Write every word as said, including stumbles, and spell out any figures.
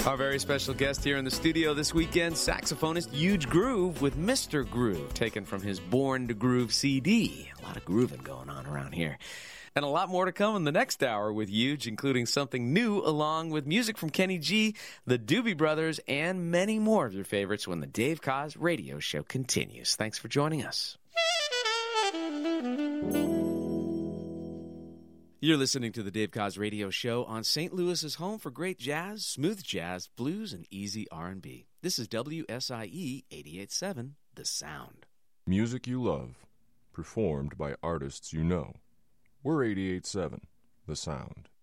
Our very special guest here in the studio this weekend, saxophonist Huge Groove with Mister Groove, taken from his Born to Groove C D. A lot of grooving going on around here. And a lot more to come in the next hour with Huge, including something new along with music from Kenny G, the Doobie Brothers, and many more of your favorites when the Dave Koz Radio Show continues. Thanks for joining us. You're listening to the Dave Koz Radio Show on Saint Louis's home for great jazz, smooth jazz, blues, and easy R and B. This is W S I E eighty-eight point seven, The Sound. Music you love, performed by artists you know. We're eighty-eight point seven, The Sound.